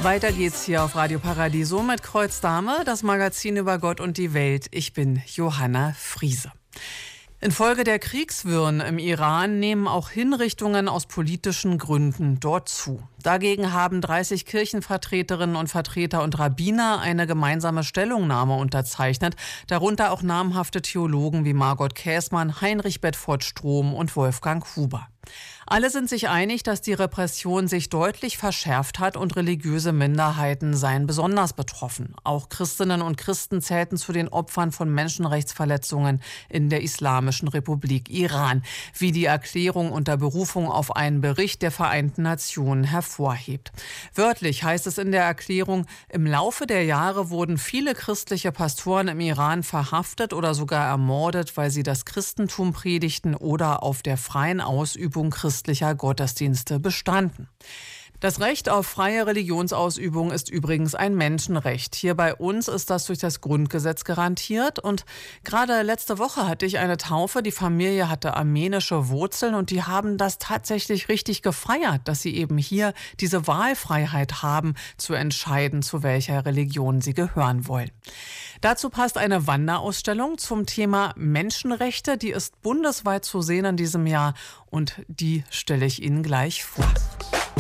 Weiter geht's hier auf Radio Paradiso mit Kreuz Dame, das Magazin über Gott und die Welt. Ich bin Johanna Friese. Infolge der Kriegswirren im Iran nehmen auch Hinrichtungen aus politischen Gründen dort zu. Dagegen haben 30 Kirchenvertreterinnen und Vertreter und Rabbiner eine gemeinsame Stellungnahme unterzeichnet, darunter auch namhafte Theologen wie Margot Käßmann, Heinrich Bedford-Strom und Wolfgang Huber. Alle sind sich einig, dass die Repression sich deutlich verschärft hat und religiöse Minderheiten seien besonders betroffen. Auch Christinnen und Christen zählten zu den Opfern von Menschenrechtsverletzungen in der Islamischen Republik Iran, wie die Erklärung unter Berufung auf einen Bericht der Vereinten Nationen hervorhebt. Wörtlich heißt es in der Erklärung, im Laufe der Jahre wurden viele christliche Pastoren im Iran verhaftet oder sogar ermordet, weil sie das Christentum predigten oder auf der freien Ausübung christlicher Gottesdienste bestanden. Das Recht auf freie Religionsausübung ist übrigens ein Menschenrecht. Hier bei uns ist das durch das Grundgesetz garantiert. Und gerade letzte Woche hatte ich eine Taufe. Die Familie hatte armenische Wurzeln und die haben das tatsächlich richtig gefeiert, dass sie eben hier diese Wahlfreiheit haben, zu entscheiden, zu welcher Religion sie gehören wollen. Dazu passt eine Wanderausstellung zum Thema Menschenrechte. Die ist bundesweit zu sehen in diesem Jahr und die stelle ich Ihnen gleich vor.